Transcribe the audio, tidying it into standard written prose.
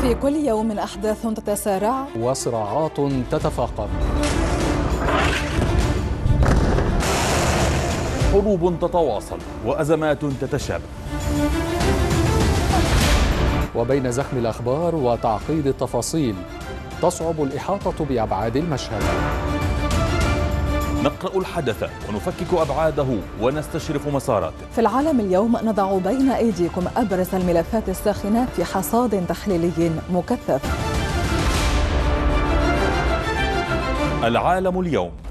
في كل يوم أحداث تتسارع وصراعات تتفاقم، حروب تتواصل وأزمات تتشابه، وبين زخم الأخبار وتعقيد التفاصيل تصعب الإحاطة بأبعاد المشهد. نقرأ الحدث ونفكك أبعاده ونستشرف مساراته. في العالم اليوم نضع بين أيديكم أبرز الملفات الساخنة في حصاد تحليلي مكثف. العالم اليوم.